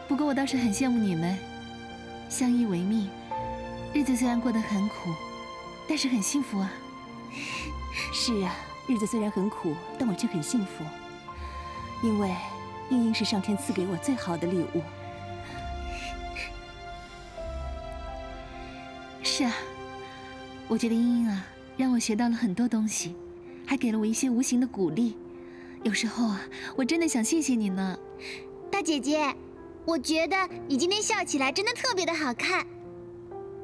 不过我倒是很羡慕你们，相依为命，日子虽然过得很苦，但是很幸福啊。 是啊，日子虽然很苦，但我却很幸福，因为茵茵是上天赐给我最好的礼物。 是啊，我觉得茵茵啊，让我学到了很多东西，还给了我一些无形的鼓励。有时候啊，我真的想谢谢你呢。 大姐姐，我觉得你今天笑起来真的特别的好看。